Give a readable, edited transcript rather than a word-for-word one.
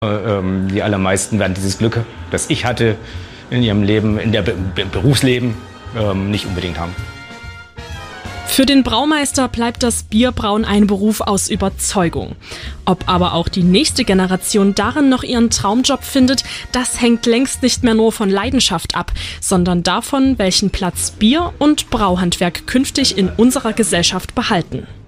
Die allermeisten werden dieses Glück, das ich hatte in ihrem Leben, im Berufsleben, nicht unbedingt haben. Für den Braumeister bleibt das Bierbrauen ein Beruf aus Überzeugung. Ob aber auch die nächste Generation darin noch ihren Traumjob findet, das hängt längst nicht mehr nur von Leidenschaft ab, sondern davon, welchen Platz Bier und Brauhandwerk künftig in unserer Gesellschaft behalten.